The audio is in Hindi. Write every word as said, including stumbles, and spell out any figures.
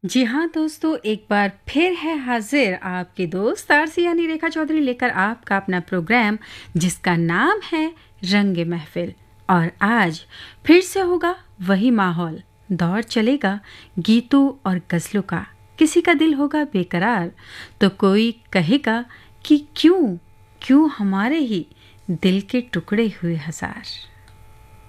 जी हाँ दोस्तों, एक बार फिर है हाजिर आपके दोस्त आरसी यानी रेखा चौधरी लेकर आपका अपना प्रोग्राम जिसका नाम है रंगे महफिल। और आज फिर से होगा वही माहौल, दौर चलेगा गीतों और गज़लों का। किसी का दिल होगा बेकरार तो कोई कहेगा कि क्यों क्यों हमारे ही दिल के टुकड़े हुए हजार।